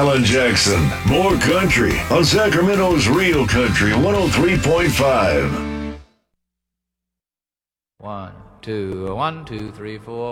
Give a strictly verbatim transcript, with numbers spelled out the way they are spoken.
Alan Jackson. More country on Sacramento's Real Country one oh three point five. One, two, one, two, three, four.